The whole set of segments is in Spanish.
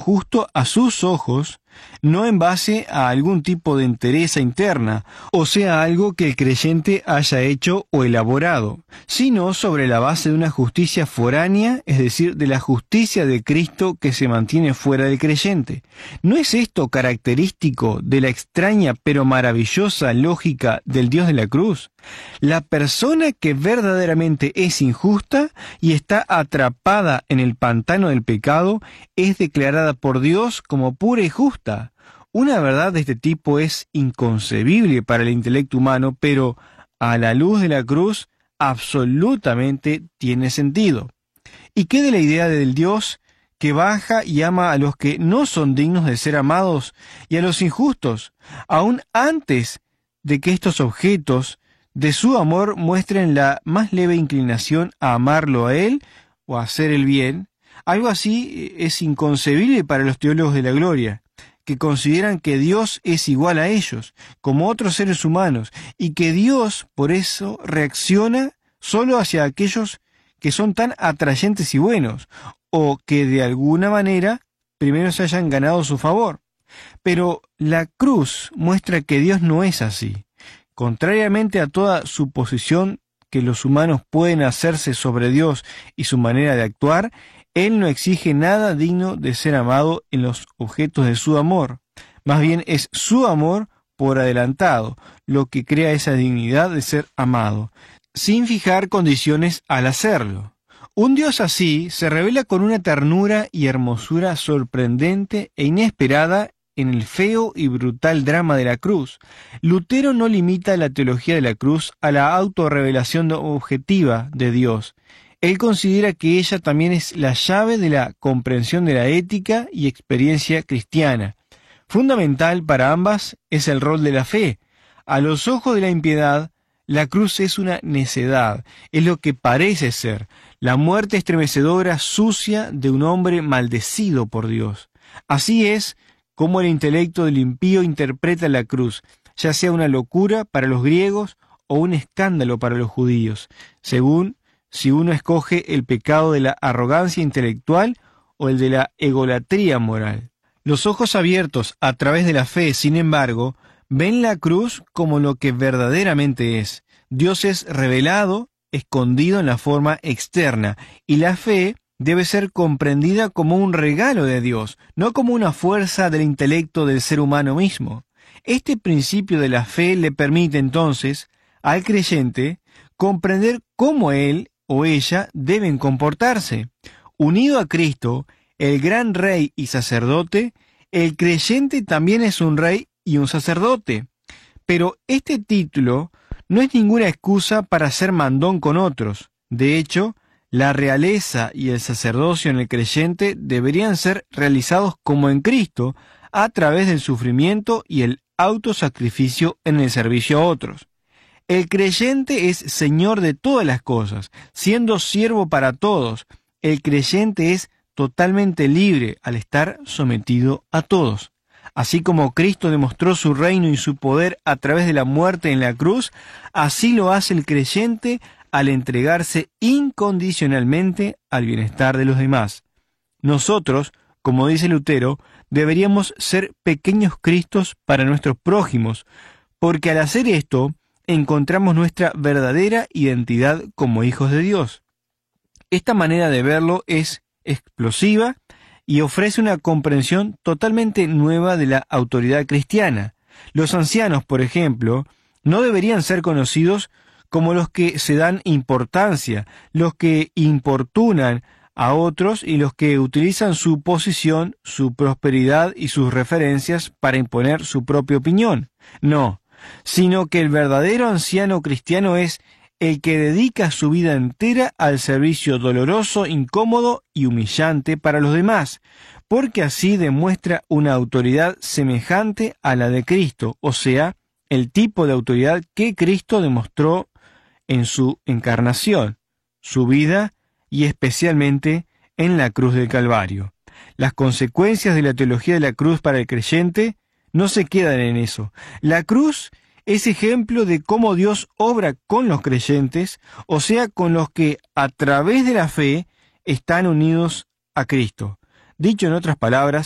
justo a sus ojos, no en base a algún tipo de entereza interna, o sea, algo que el creyente haya hecho o elaborado, sino sobre la base de una justicia foránea, es decir, de la justicia de Cristo que se mantiene fuera del creyente. ¿No es esto característico de la extraña pero maravillosa lógica del Dios de la cruz? La persona que verdaderamente es injusta y está atrapada en el pantano del pecado es declarada por Dios como pura y justa. Una verdad de este tipo es inconcebible para el intelecto humano, pero a la luz de la cruz absolutamente tiene sentido. ¿Y qué de la idea del Dios que baja y ama a los que no son dignos de ser amados y a los injustos, aún antes de que estos objetos de su amor muestren la más leve inclinación a amarlo a Él o a hacer el bien? Algo así es inconcebible para los teólogos de la gloria, que consideran que Dios es igual a ellos, como otros seres humanos, y que Dios, por eso, reacciona solo hacia aquellos que son tan atrayentes y buenos, o que de alguna manera primero se hayan ganado su favor. Pero la cruz muestra que Dios no es así. Contrariamente a toda suposición que los humanos pueden hacerse sobre Dios y su manera de actuar, Él no exige nada digno de ser amado en los objetos de su amor. Más bien es su amor por adelantado lo que crea esa dignidad de ser amado, sin fijar condiciones al hacerlo. Un Dios así se revela con una ternura y hermosura sorprendente e inesperada en el feo y brutal drama de la cruz. Lutero no limita la teología de la cruz a la autorrevelación objetiva de Dios. Él considera que ella también es la llave de la comprensión de la ética y experiencia cristiana. Fundamental para ambas es el rol de la fe. A los ojos de la impiedad, la cruz es una necedad, es lo que parece ser, la muerte estremecedora, sucia de un hombre maldecido por Dios. Así es como el intelecto del impío interpreta la cruz, ya sea una locura para los griegos o un escándalo para los judíos, según si uno escoge el pecado de la arrogancia intelectual o el de la egolatría moral. Los ojos abiertos a través de la fe, sin embargo, ven la cruz como lo que verdaderamente es. Dios es revelado, escondido en la forma externa, y la fe debe ser comprendida como un regalo de Dios, no como una fuerza del intelecto del ser humano mismo. Este principio de la fe le permite entonces al creyente comprender cómo él o ella deben comportarse. Unido a Cristo, el gran Rey y sacerdote, el creyente también es un rey y un sacerdote. Pero este título no es ninguna excusa para ser mandón con otros. De hecho, la realeza y el sacerdocio en el creyente deberían ser realizados como en Cristo, a través del sufrimiento y el autosacrificio en el servicio a otros. El creyente es señor de todas las cosas, siendo siervo para todos. El creyente es totalmente libre al estar sometido a todos. Así como Cristo demostró su reino y su poder a través de la muerte en la cruz, así lo hace el creyente al entregarse incondicionalmente al bienestar de los demás. Nosotros, como dice Lutero, deberíamos ser pequeños Cristos para nuestros prójimos, porque al hacer esto, encontramos nuestra verdadera identidad como hijos de Dios. Esta manera de verlo es explosiva y ofrece una comprensión totalmente nueva de la autoridad cristiana. Los ancianos, por ejemplo, no deberían ser conocidos como los que se dan importancia, los que importunan a otros y los que utilizan su posición, su prosperidad y sus referencias para imponer su propia opinión. No, sino que el verdadero anciano cristiano es el que dedica su vida entera al servicio doloroso, incómodo y humillante para los demás, porque así demuestra una autoridad semejante a la de Cristo, o sea, el tipo de autoridad que Cristo demostró en su encarnación, su vida y especialmente en la cruz del Calvario. Las consecuencias de la teología de la cruz para el creyente no se quedan en eso. La cruz es ejemplo de cómo Dios obra con los creyentes, o sea, con los que a través de la fe están unidos a Cristo. Dicho en otras palabras,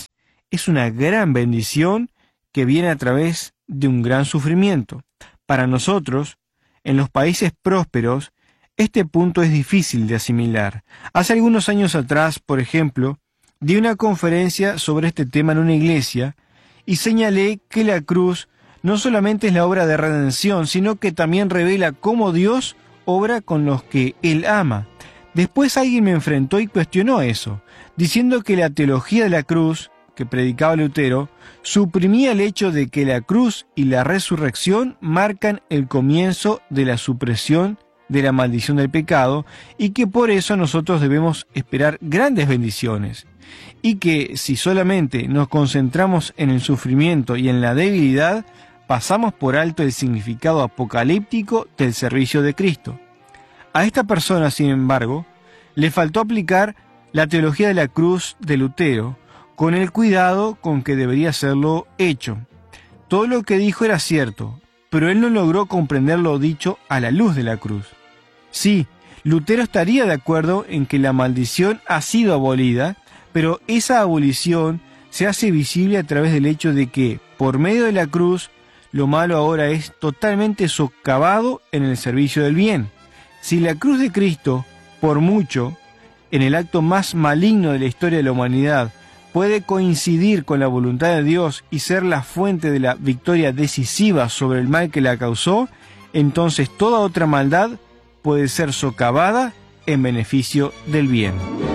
es una gran bendición que viene a través de un gran sufrimiento. Para nosotros, en los países prósperos, este punto es difícil de asimilar. Hace algunos años atrás, por ejemplo, di una conferencia sobre este tema en una iglesia y señalé que la cruz no solamente es la obra de redención, sino que también revela cómo Dios obra con los que Él ama. Después alguien me enfrentó y cuestionó eso, diciendo que la teología de la cruz, que predicaba Lutero, suprimía el hecho de que la cruz y la resurrección marcan el comienzo de la supresión de la maldición del pecado y que por eso nosotros debemos esperar grandes bendiciones. Y que si solamente nos concentramos en el sufrimiento y en la debilidad, pasamos por alto el significado apocalíptico del servicio de Cristo. A esta persona, sin embargo, le faltó aplicar la teología de la cruz de Lutero con el cuidado con que debería serlo hecho. Todo lo que dijo era cierto, pero él no logró comprender lo dicho a la luz de la cruz. Sí, Lutero estaría de acuerdo en que la maldición ha sido abolida, pero esa abolición se hace visible a través del hecho de que, por medio de la cruz, lo malo ahora es totalmente socavado en el servicio del bien. Si la cruz de Cristo, por mucho, en el acto más maligno de la historia de la humanidad, puede coincidir con la voluntad de Dios y ser la fuente de la victoria decisiva sobre el mal que la causó, entonces toda otra maldad puede ser socavada en beneficio del bien.